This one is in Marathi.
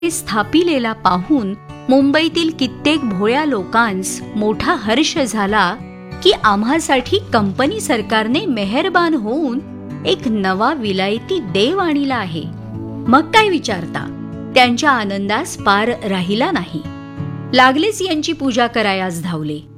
स्थापिलेला पाहून मुंबईतील कित्येक भोळ्या लोकांस मोठा हर्ष झाला की आम्हासाठी कंपनी सरकारने मेहरबान होऊन एक नवा विलायती देव आणला आहे. मग काय विचारता, त्यांच्या आनंदास पार राहिला नाही. लागलेच यांची पूजा करायास धावले.